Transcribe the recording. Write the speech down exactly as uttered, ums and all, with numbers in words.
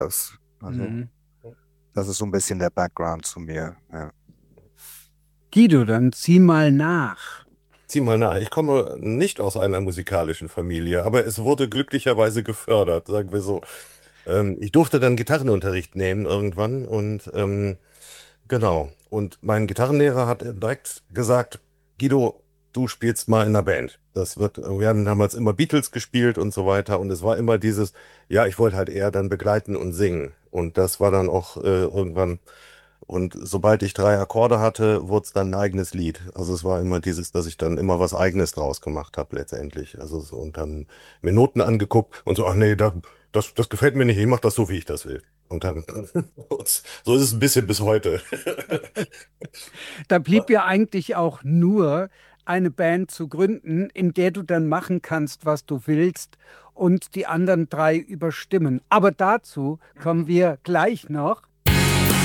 Das, also, Mhm. das ist so ein bisschen der Background zu mir. Ja. Guido, dann zieh mal nach. Zieh mal nach. Ich komme nicht aus einer musikalischen Familie, aber es wurde glücklicherweise gefördert, sagen wir so. Ähm, ich durfte dann Gitarrenunterricht nehmen irgendwann und ähm, genau. Und mein Gitarrenlehrer hat direkt gesagt, Guido, du spielst mal in einer Band. Das wird, wir haben damals immer Beatles gespielt und so weiter und es war immer dieses, ja, ich wollte halt eher dann begleiten und singen. Und das war dann auch äh, irgendwann. Und sobald ich drei Akkorde hatte, wurde es dann ein eigenes Lied. Also es war immer dieses, dass ich dann immer was Eigenes draus gemacht habe letztendlich. Also so, und dann mir Noten angeguckt und so, ach nee, da, das, das gefällt mir nicht, ich mache das so, wie ich das will. Und dann, und so ist es ein bisschen bis heute. Da blieb ja eigentlich auch nur eine Band zu gründen, in der du dann machen kannst, was du willst und die anderen drei überstimmen. Aber dazu kommen wir gleich noch.